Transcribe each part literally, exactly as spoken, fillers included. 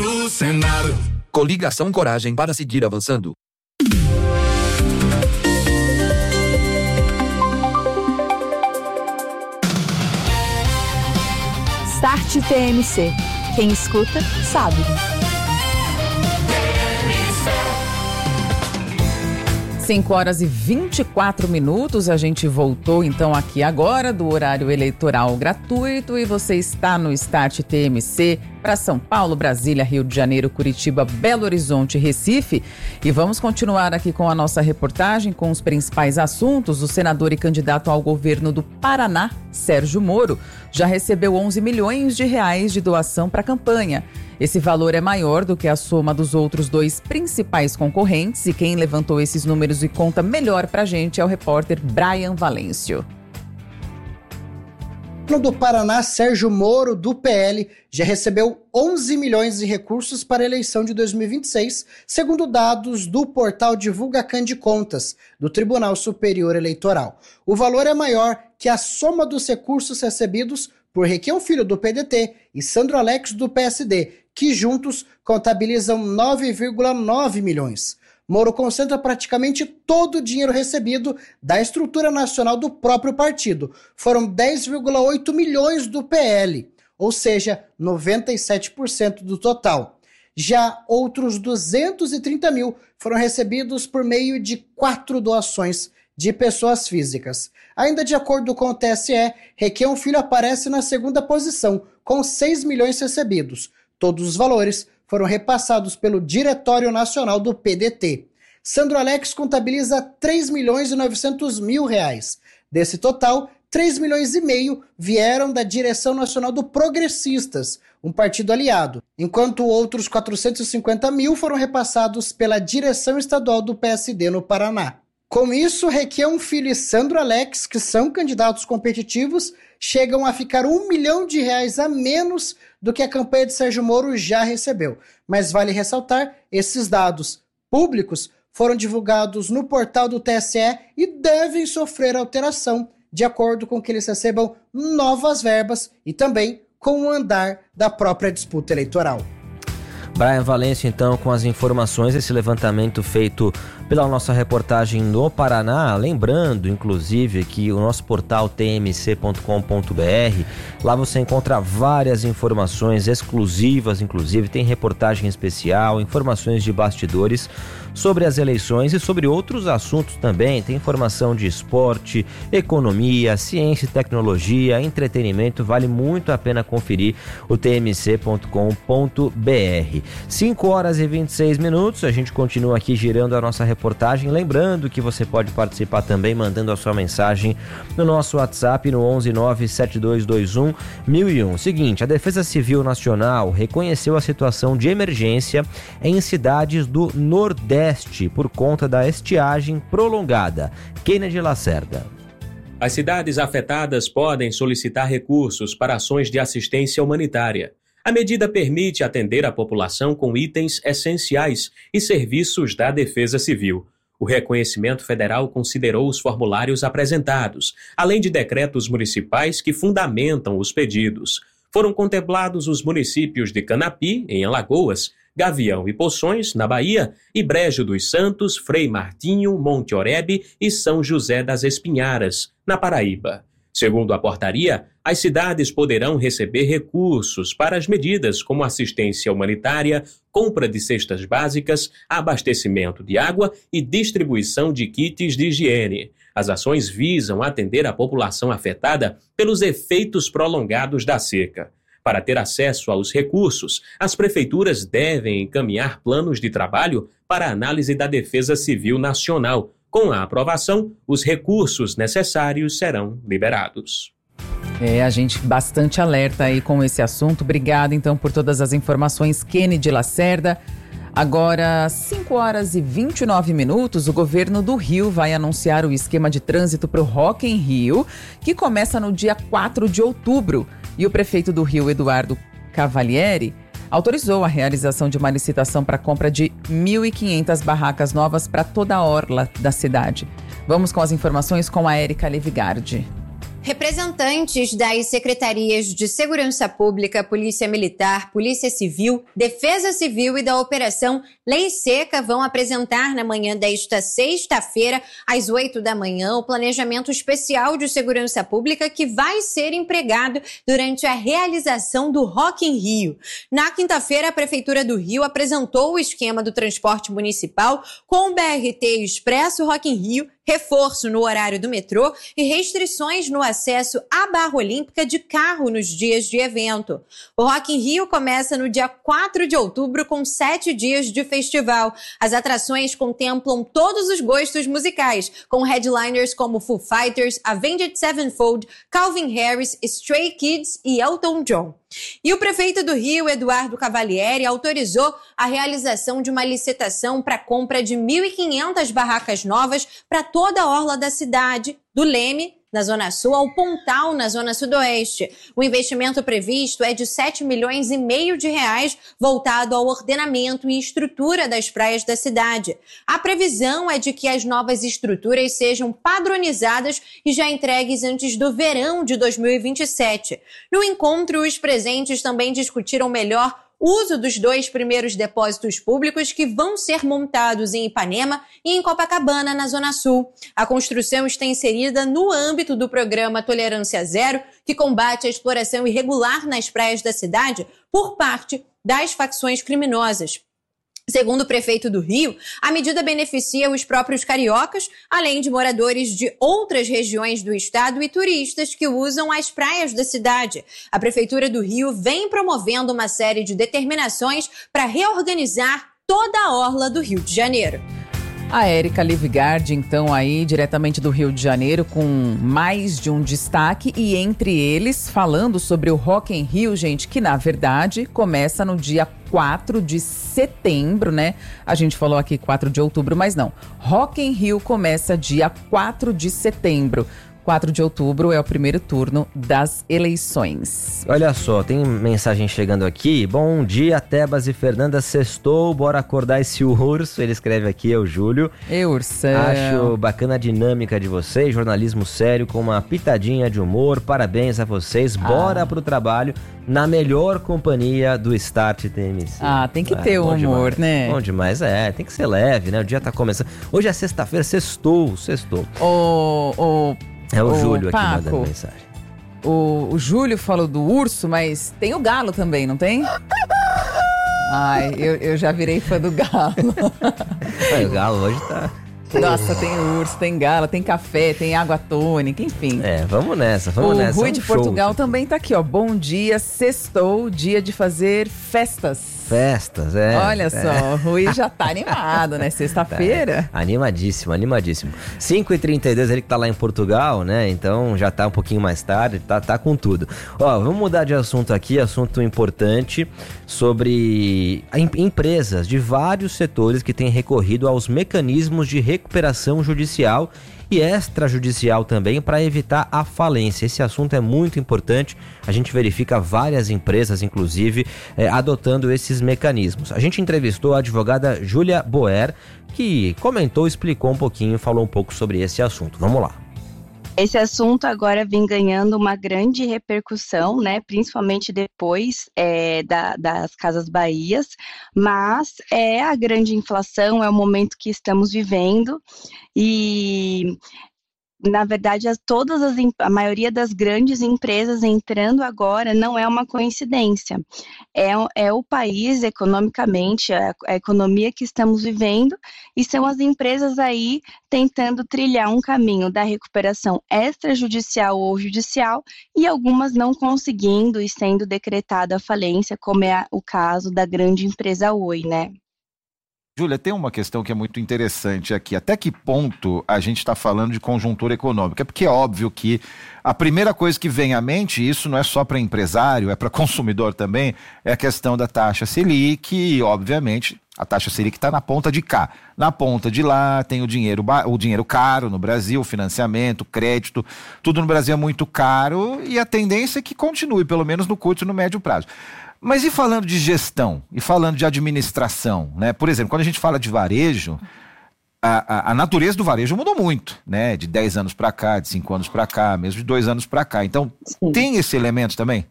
no Senado. Coligação Coragem para seguir avançando. Start T M C. Quem escuta, sabe. cinco horas e vinte e quatro minutos, a gente voltou então aqui agora do horário eleitoral gratuito e você está no Start T M C para São Paulo, Brasília, Rio de Janeiro, Curitiba, Belo Horizonte e Recife. E vamos continuar aqui com a nossa reportagem com os principais assuntos. O senador e candidato ao governo do Paraná, Sérgio Moro, já recebeu onze milhões de reais de doação para a campanha. Esse valor é maior do que a soma dos outros dois principais concorrentes e quem levantou esses números e conta melhor pra gente é o repórter Brian Valêncio. O do Paraná, Sérgio Moro, do P L, já recebeu onze milhões de recursos para a eleição de dois mil e vinte e seis, segundo dados do portal Divulgacan de Contas, do Tribunal Superior Eleitoral. O valor é maior que a soma dos recursos recebidos por Requião Filho, do P D T, e Sandro Alex, do P S D, que juntos contabilizam nove vírgula nove milhões. Moro concentra praticamente todo o dinheiro recebido da estrutura nacional do próprio partido. Foram dez vírgula oito milhões do P L, ou seja, noventa e sete por cento do total. Já outros duzentos e trinta mil foram recebidos por meio de quatro doações de pessoas físicas. Ainda de acordo com o T S E, Requião Filho aparece na segunda posição, com seis milhões recebidos. Todos os valores foram repassados pelo Diretório Nacional do P D T. Sandro Alex contabiliza três milhões e novecentos mil reais. Desse total, três milhões e meio vieram da Direção Nacional do Progressistas, um partido aliado, enquanto outros quatrocentos e cinquenta mil foram repassados pela Direção Estadual do P S D no Paraná. Com isso, Requião Filho e Sandro Alex, que são candidatos competitivos, chegam a ficar um milhão de reais a menos do que a campanha de Sérgio Moro já recebeu. Mas vale ressaltar, esses dados públicos foram divulgados no portal do T S E e devem sofrer alteração de acordo com que eles recebam novas verbas e também com o andar da própria disputa eleitoral. Brian Valêncio, então, com as informações, esse levantamento feito pela nossa reportagem no Paraná. Lembrando, inclusive, que o nosso portal t m c ponto com ponto b r, lá você encontra várias informações exclusivas, inclusive tem reportagem especial, informações de bastidores sobre as eleições e sobre outros assuntos também. Tem informação de esporte, economia, ciência e tecnologia, entretenimento. Vale muito a pena conferir o t m c ponto com ponto b r. cinco horas e vinte e seis minutos, a gente continua aqui girando a nossa reportagem. Lembrando que você pode participar também mandando a sua mensagem no nosso WhatsApp no onze nove sete dois dois um mil e um. Seguinte, a Defesa Civil Nacional reconheceu a situação de emergência em cidades do Nordeste por conta da estiagem prolongada. Kennedy Lacerda. As cidades afetadas podem solicitar recursos para ações de assistência humanitária. A medida permite atender a população com itens essenciais e serviços da Defesa Civil. O reconhecimento federal considerou os formulários apresentados, além de decretos municipais que fundamentam os pedidos. Foram contemplados os municípios de Canapi, em Alagoas, Gavião e Poções, na Bahia, e Brejo dos Santos, Frei Martinho, Monte Oreb e São José das Espinharas, na Paraíba. Segundo a portaria, as cidades poderão receber recursos para as medidas como assistência humanitária, compra de cestas básicas, abastecimento de água e distribuição de kits de higiene. As ações visam atender a população afetada pelos efeitos prolongados da seca. Para ter acesso aos recursos, as prefeituras devem encaminhar planos de trabalho para análise da Defesa Civil Nacional. Com a aprovação, os recursos necessários serão liberados. É, a gente bastante alerta aí com esse assunto. Obrigada, então, por todas as informações, Kennedy Lacerda. Agora, cinco horas e vinte e nove minutos, o governo do Rio vai anunciar o esquema de trânsito para o Rock in Rio, que começa no dia quatro de outubro. E o prefeito do Rio, Eduardo Cavalieri, autorizou a realização de uma licitação para a compra de mil e quinhentas barracas novas para toda a orla da cidade. Vamos com as informações com a Érica Levigardi. Representantes das secretarias de Segurança Pública, Polícia Militar, Polícia Civil, Defesa Civil e da Operação Lei Seca vão apresentar na manhã desta sexta-feira, às oito da manhã, o planejamento especial de segurança pública que vai ser empregado durante a realização do Rock in Rio. Na quinta-feira, a Prefeitura do Rio apresentou o esquema do transporte municipal com o B R T Expresso Rock in Rio, reforço no horário do metrô e restrições no acesso à Barra Olímpica de carro nos dias de evento. O Rock in Rio começa no dia quatro de outubro com sete dias de festival. As atrações contemplam todos os gostos musicais, com headliners como Foo Fighters, Avenged Sevenfold, Calvin Harris, Stray Kids e Elton John. E o prefeito do Rio, Eduardo Cavalieri, autorizou a realização de uma licitação para a compra de mil e quinhentas barracas novas para toda a orla da cidade, do Leme, na Zona Sul, ao Pontal, na Zona Sudoeste. O investimento previsto é de sete milhões e meio de reais, voltado ao ordenamento e estrutura das praias da cidade. A previsão é de que as novas estruturas sejam padronizadas e já entregues antes do verão de dois mil e vinte e sete. No encontro, os presentes também discutiram melhor uso dos dois primeiros depósitos públicos que vão ser montados em Ipanema e em Copacabana, na Zona Sul. A construção está inserida no âmbito do programa Tolerância Zero, que combate a exploração irregular nas praias da cidade por parte das facções criminosas. Segundo o prefeito do Rio, a medida beneficia os próprios cariocas, além de moradores de outras regiões do estado e turistas que usam as praias da cidade. A Prefeitura do Rio vem promovendo uma série de determinações para reorganizar toda a orla do Rio de Janeiro. A Érica Livgard, então, aí, diretamente do Rio de Janeiro, com mais de um destaque, e entre eles, falando sobre o Rock in Rio, gente, que na verdade começa no dia quatro de setembro, né? A gente falou aqui quatro de outubro, mas não. Rock in Rio começa dia quatro de setembro. quatro de outubro é o primeiro turno das eleições. Olha só, tem mensagem chegando aqui. Bom dia, Tebas e Fernanda. Sextou, bora acordar esse urso. Ele escreve aqui, é o Júlio. Ei, ursão. Acho bacana a dinâmica de vocês, jornalismo sério com uma pitadinha de humor. Parabéns a vocês. Bora ah. pro trabalho na melhor companhia do Start T M C. Ah, tem que ah, ter o humor, demais. né? Bom demais, é. Tem que ser leve, né? O dia tá começando. Hoje é sexta-feira, sextou, sextou. Ô, ô... É o, o Júlio Paco, aqui mandando mensagem. O, o Júlio falou do urso, mas tem o galo também, não tem? Ai, eu, eu já virei fã do galo. É, o galo hoje tá... Nossa, tem urso, tem galo, tem café, tem água tônica, enfim. É, vamos nessa, vamos o nessa. O Rui é um de show. Portugal também tá aqui, ó. Bom dia, sextou, dia de fazer festas. Festas, é. Olha é. só, o Rui já tá animado, né? Sexta-feira. É, animadíssimo, animadíssimo. cinco e trinta e dois, ele que tá lá em Portugal, né? Então já tá um pouquinho mais tarde, tá, tá com tudo. Ó, vamos mudar de assunto aqui, assunto importante sobre empresas de vários setores que têm recorrido aos mecanismos de recuperação judicial e extrajudicial também para evitar a falência. Esse assunto é muito importante. A gente verifica várias empresas, inclusive, é, adotando esses mecanismos. A gente entrevistou a advogada Júlia Boer, que comentou, explicou um pouquinho, falou um pouco sobre esse assunto. Vamos lá. Esse assunto agora vem ganhando uma grande repercussão, né, principalmente depois é, da, das Casas Bahias, mas é a grande inflação, é o momento que estamos vivendo e... Na verdade, as, todas as, a maioria das grandes empresas entrando agora não é uma coincidência. É, é o país, economicamente, a, a economia que estamos vivendo, e são as empresas aí tentando trilhar um caminho da recuperação extrajudicial ou judicial, e algumas não conseguindo e sendo decretada a falência, como é a, o caso da grande empresa Oi, né? Júlia, tem uma questão que é muito interessante aqui. Até que ponto a gente está falando de conjuntura econômica? Porque é óbvio que a primeira coisa que vem à mente, isso não é só para empresário, é para consumidor também, é a questão da taxa Selic e, obviamente, a taxa Selic está na ponta de cá. Na ponta de lá tem o dinheiro, o dinheiro caro no Brasil, o financiamento, crédito, tudo no Brasil é muito caro e a tendência é que continue, pelo menos no curto e no médio prazo. Mas e falando de gestão, e falando de administração, né? Por exemplo, quando a gente fala de varejo, a, a, a natureza do varejo mudou muito, né? De dez anos para cá, de cinco anos para cá, mesmo de dois anos para cá. Então, Sim. tem esse elemento também?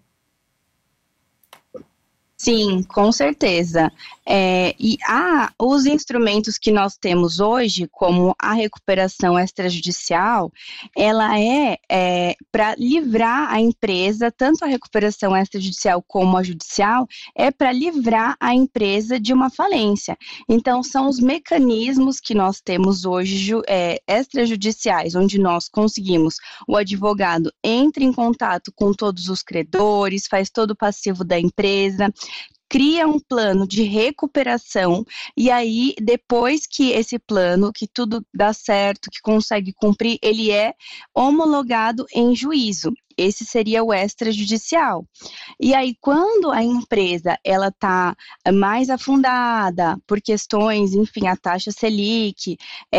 Sim, com certeza. É, e há os instrumentos que nós temos hoje, como a recuperação extrajudicial, ela é, é para livrar a empresa, tanto a recuperação extrajudicial como a judicial, é para livrar a empresa de uma falência. Então, são os mecanismos que nós temos hoje ju, é, extrajudiciais, onde nós conseguimos, o advogado entra em contato com todos os credores, faz todo o passivo da empresa, cria um plano de recuperação e aí, depois que esse plano, que tudo dá certo, que consegue cumprir, ele é homologado em juízo. Esse seria o extrajudicial. E aí, quando a empresa ela está mais afundada por questões, enfim, a taxa Selic,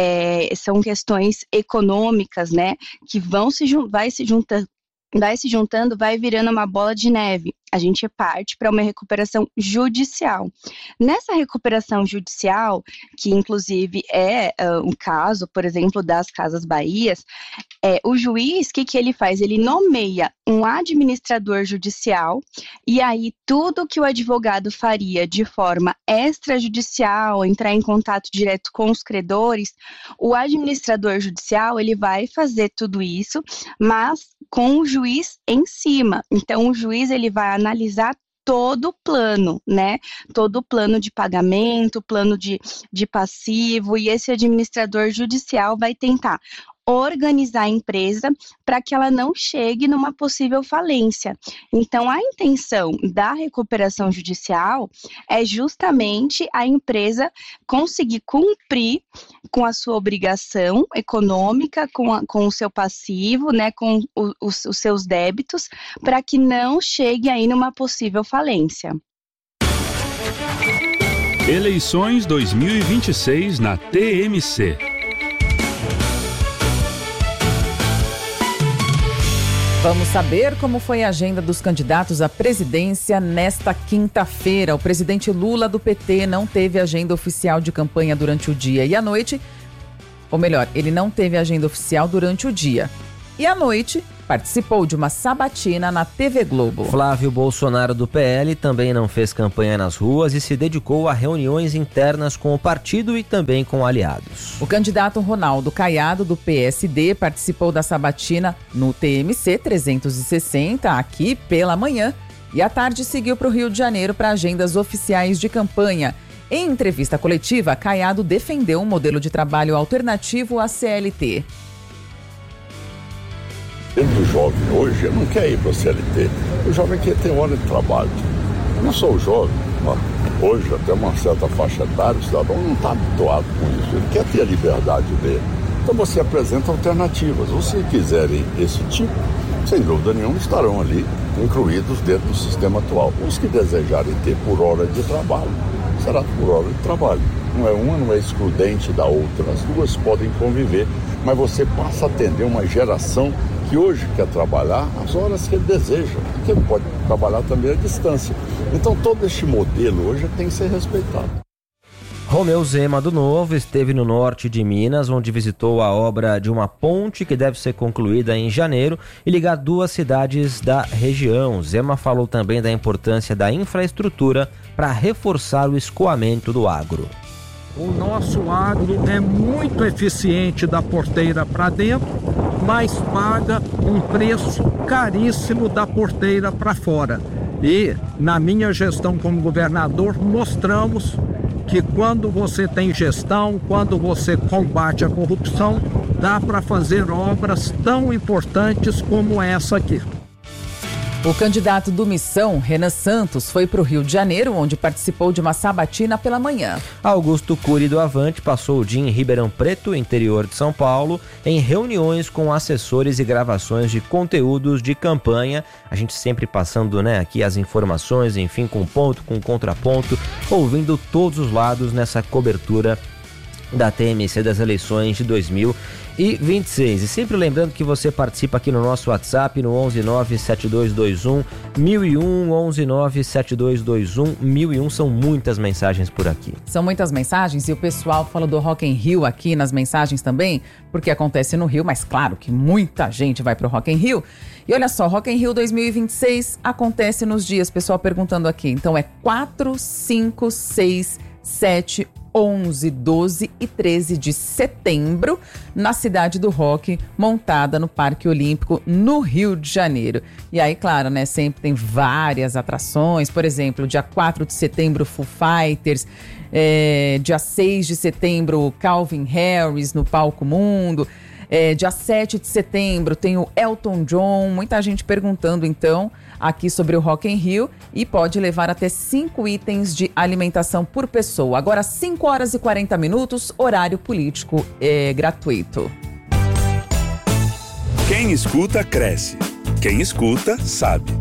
é, são questões econômicas, né, que vão se, vai se juntando, vai se juntando, vai virando uma bola de neve. A gente parte para uma recuperação judicial. Nessa recuperação judicial, que inclusive é uh, um caso, por exemplo, das Casas Bahias, é, o juiz, o que, que ele faz? Ele nomeia um administrador judicial e aí tudo que o advogado faria de forma extrajudicial, entrar em contato direto com os credores, o administrador judicial, ele vai fazer tudo isso, mas com o juiz em cima. Então, o juiz, ele vai analisar todo o plano, né? Todo o plano de pagamento, plano de, de passivo, e esse administrador judicial vai tentar organizar a empresa para que ela não chegue numa possível falência. Então, a intenção da recuperação judicial é justamente a empresa conseguir cumprir com a sua obrigação econômica, com, a, com o seu passivo, né, com o, os, os seus débitos, para que não chegue aí numa possível falência. Eleições dois mil e vinte e seis na T M C. Vamos saber como foi a agenda dos candidatos à presidência nesta quinta-feira. O presidente Lula, do P T, não teve agenda oficial de campanha durante o dia e à noite. Ou melhor, ele não teve agenda oficial durante o dia. E à noite, participou de uma sabatina na T V Globo. Flávio Bolsonaro, do P L, também não fez campanha nas ruas e se dedicou a reuniões internas com o partido e também com aliados. O candidato Ronaldo Caiado, do P S D, participou da sabatina no T M C trezentos e sessenta, aqui pela manhã, e à tarde seguiu para o Rio de Janeiro para agendas oficiais de campanha. Em entrevista coletiva, Caiado defendeu um modelo de trabalho alternativo à C L T. O jovem hoje não quer ir para a C L T, o jovem quer ter hora de trabalho. Não só o jovem, hoje até uma certa faixa etária, o cidadão não está habituado com isso, ele quer ter a liberdade dele. Então você apresenta alternativas, ou se quiserem esse tipo, sem dúvida nenhuma estarão ali incluídos dentro do sistema atual. Os que desejarem ter por hora de trabalho, será por hora de trabalho. Não é uma, não é excludente da outra, as duas podem conviver, mas você passa a atender uma geração que hoje quer trabalhar as horas que ele deseja, porque ele pode trabalhar também à distância. Então todo este modelo hoje tem que ser respeitado. Romeu Zema, do Novo, esteve no norte de Minas, onde visitou a obra de uma ponte que deve ser concluída em janeiro e ligar duas cidades da região. Zema falou também da importância da infraestrutura para reforçar o escoamento do agro. O nosso agro é muito eficiente da porteira para dentro, mas paga um preço caríssimo da porteira para fora. E, na minha gestão como governador, mostramos que quando você tem gestão, quando você combate a corrupção, dá para fazer obras tão importantes como essa aqui. O candidato do Missão, Renan Santos, foi para o Rio de Janeiro, onde participou de uma sabatina pela manhã. Augusto Cury, do Avante, passou o dia em Ribeirão Preto, interior de São Paulo, em reuniões com assessores e gravações de conteúdos de campanha. A gente sempre passando, né, aqui as informações, enfim, com ponto, com contraponto, ouvindo todos os lados nessa cobertura da T M C das eleições de dois mil e vinte e seis. E sempre lembrando que você participa aqui no nosso WhatsApp no onze nove sete dois dois um mil e um, onze nove sete dois dois um mil e um. São muitas mensagens por aqui. São muitas mensagens e o pessoal fala do Rock in Rio aqui nas mensagens também, porque acontece no Rio, mas claro que muita gente vai pro Rock in Rio. E olha só, Rock in Rio dois mil e vinte e seis acontece nos dias, pessoal perguntando aqui. Então é quatro, cinco, seis, sete, onze, doze e treze de setembro, na Cidade do Rock, montada no Parque Olímpico, no Rio de Janeiro. E aí, claro, né, sempre tem várias atrações, por exemplo, dia quatro de setembro, Foo Fighters, é, dia seis de setembro, Calvin Harris no Palco Mundo, é, dia sete de setembro tem o Elton John, muita gente perguntando então aqui sobre o Rock in Rio, e pode levar até cinco itens de alimentação por pessoa. Agora cinco horas e quarenta minutos, horário político é gratuito. Quem escuta, cresce. Quem escuta, sabe.